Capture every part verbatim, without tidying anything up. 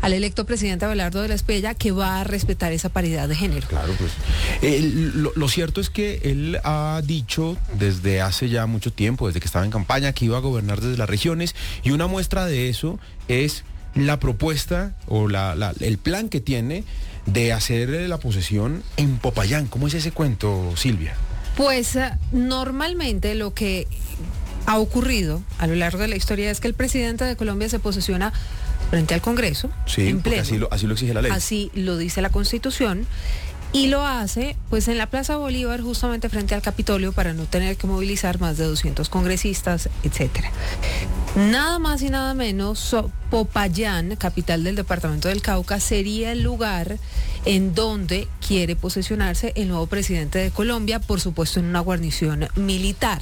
al electo presidente Abelardo de la Espriella que va a respetar esa paridad de género. Claro, pues eh, lo, lo cierto es que él ha dicho desde hace ya mucho tiempo, desde que estaba en campaña, que iba a gobernar desde las regiones, y una muestra de eso es la propuesta o la, la, el plan que tiene de hacer la posesión en Popayán. ¿Cómo es ese cuento, Silvia? Pues uh, normalmente lo que ha ocurrido a lo largo de la historia es que el presidente de Colombia se posesiona frente al Congreso, sí, en pleno. Así lo, así lo exige la ley. Así lo dice la Constitución. Y lo hace pues en la Plaza Bolívar, justamente frente al Capitolio, para no tener que movilizar más de doscientos congresistas, etcétera. Nada más y nada menos, Popayán, capital del departamento del Cauca, sería el lugar en donde quiere posesionarse el nuevo presidente de Colombia, por supuesto en una guarnición militar.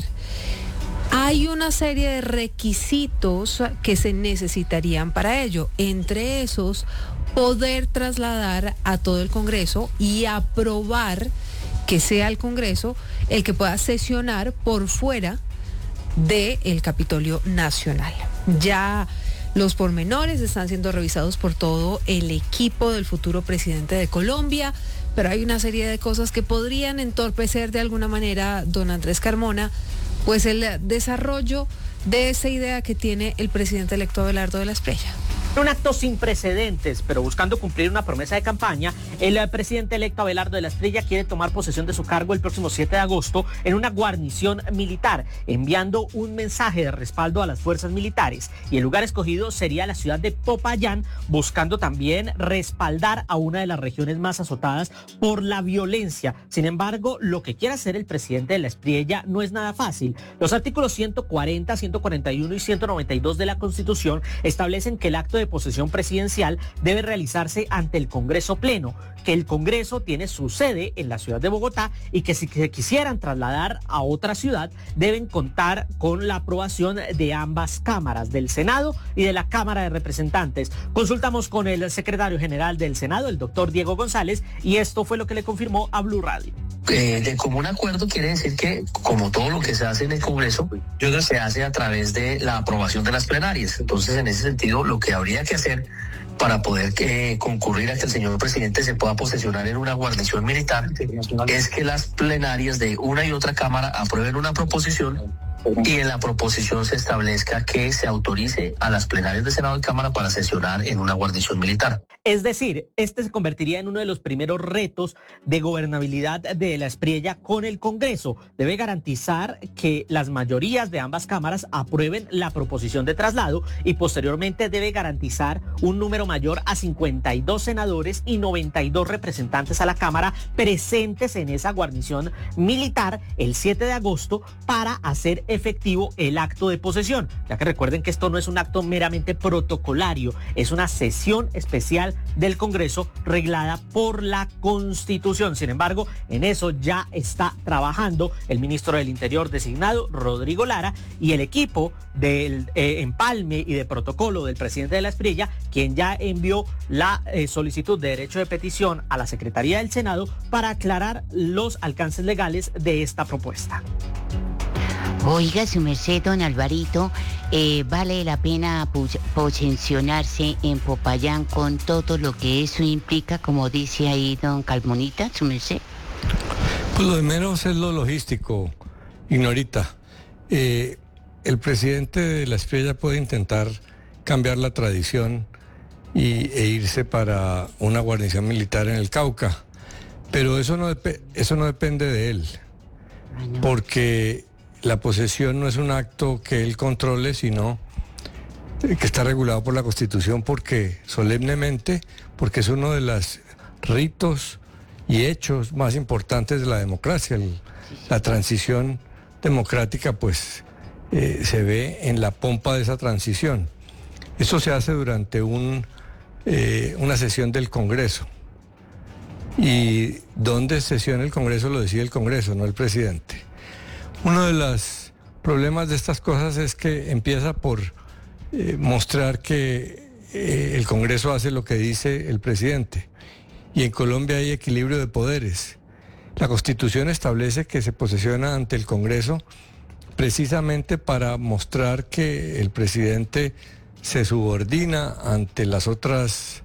Hay una serie de requisitos que se necesitarían para ello, entre esos poder trasladar a todo el Congreso y aprobar que sea el Congreso el que pueda sesionar por fuera del Capitolio Nacional. Ya los pormenores están siendo revisados por todo el equipo del futuro presidente de Colombia, pero hay una serie de cosas que podrían entorpecer de alguna manera, don Andrés Carmona, pues el desarrollo de esa idea que tiene el presidente electo Abelardo de la Espriella. Un acto sin precedentes, pero buscando cumplir una promesa de campaña, el presidente electo Abelardo de la Espriella quiere tomar posesión de su cargo el próximo siete de agosto en una guarnición militar, enviando un mensaje de respaldo a las fuerzas militares. Y el lugar escogido sería la ciudad de Popayán, buscando también respaldar a una de las regiones más azotadas por la violencia. Sin embargo, lo que quiere hacer el presidente de la Espriella no es nada fácil. Los artículos ciento cuarenta, ciento cuarenta y uno y ciento noventa y dos de la Constitución establecen que el acto de posesión presidencial debe realizarse ante el Congreso Pleno, que el Congreso tiene su sede en la ciudad de Bogotá y que si se quisieran trasladar a otra ciudad deben contar con la aprobación de ambas cámaras, del Senado y de la Cámara de Representantes. Consultamos con el secretario general del Senado, el doctor Diego González, y esto fue lo que le confirmó a Blue Radio. Eh, de común acuerdo quiere decir que, como todo lo que se hace en el Congreso, se hace a través de la aprobación de las plenarias. Entonces, en ese sentido, lo que habría que hacer para poder eh, concurrir a que el señor presidente se pueda posesionar en una guarnición militar es que las plenarias de una y otra cámara aprueben una proposición y en la proposición se establezca que se autorice a las plenarias de Senado y Cámara para sesionar en una guarnición militar. Es decir, este se convertiría en uno de los primeros retos de gobernabilidad de la Espriella con el Congreso. Debe garantizar que las mayorías de ambas cámaras aprueben la proposición de traslado y posteriormente debe garantizar un número mayor a cincuenta y dos senadores y noventa y dos representantes a la Cámara presentes en esa guarnición militar el siete de agosto para hacer efectivo el acto de posesión, ya que recuerden que esto no es un acto meramente protocolario, es una sesión especial del Congreso reglada por la Constitución. Sin embargo, en eso ya está trabajando el ministro del Interior designado, Rodrigo Lara, y el equipo del eh, empalme y de protocolo del presidente de la Espriella, quien ya envió la eh, solicitud de derecho de petición a la Secretaría del Senado para aclarar los alcances legales de esta propuesta. Oiga, su merced, don Alvarito, eh, ¿vale la pena posesionarse en Popayán con todo lo que eso implica, como dice ahí don Calmonita, su merced? Pues lo de menos es lo logístico, Ignorita. Eh, el presidente de la Espriella puede intentar cambiar la tradición y, e irse para una guarnición militar en el Cauca, pero eso no, dep- eso no depende de él, porque la posesión no es un acto que él controle, sino que está regulado por la Constitución, porque solemnemente, porque es uno de los ritos y hechos más importantes de la democracia. El, la transición democrática, pues, eh, se ve en la pompa de esa transición. Eso se hace durante un, eh, una sesión del Congreso. Y dónde sesiona el Congreso lo decide el Congreso, no el presidente. Uno de los problemas de estas cosas es que empieza por eh, mostrar que eh, el Congreso hace lo que dice el presidente. Y en Colombia hay equilibrio de poderes. La Constitución establece que se posesiona ante el Congreso precisamente para mostrar que el presidente se subordina ante las otras